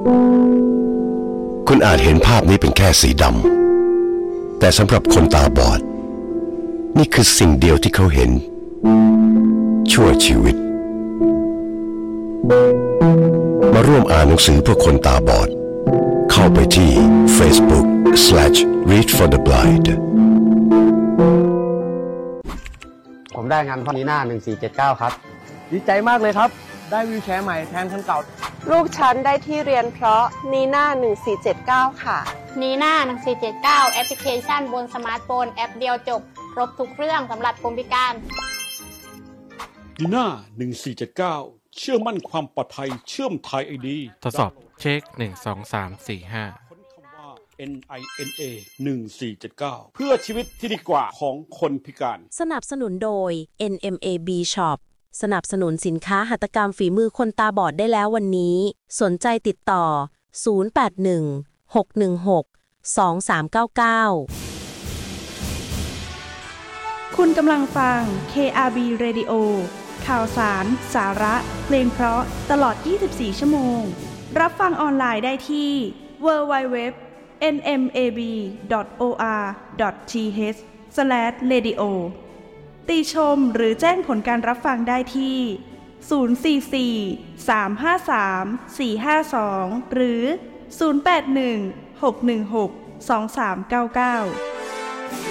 คุณอาจเห็นภาพนี้เป็นแค่สีดำแต่สำหรับคนตาบอดนี่คือสิ่งเดียวที่เขาเห็นชั่วชีวิตมาร่วมอ่านหนังสือเพื่อคนตาบอดเข้าไปที่ Facebook/Read for the Blind ผมได้งานพ่อนีน่า1479ครับดีใจมากเลยครับได้วีลแชร์ใหม่แทนคันเก่าลูกฉันได้ที่เรียนเพราะนีน่า1479ค่ะนีน่า1479แอปพลิเคชันบนสมาร์ทโฟนแอปเดียวจบครบทุกเรื่องสำหรับคนพิการนีน่า1479เชื่อมั่นความปลอดภัยเชื่อมไทยไอดีทดสอบเช็ค1 2 3 4 5 ค้นคำว่า NINA 1479เพื่อชีวิตที่ดีกว่าของคนพิการสนับสนุนโดย NMAB Shop สนับสนุนสินค้าหัตถกรรมฝีมือคนตาบอดได้แล้ววันนี้สนใจติดต่อ081 616 2399 คุณกำลังฟัง KRB Radio ข่าวสาร สาระ เพลงเพราะตลอด 24 ชั่วโมงรับฟังออนไลน์ได้ที่ www.nmab.or.th/radio ติชมหรือแจ้งผลการรับฟังได้ที่044 353 452หรือ081 616 2399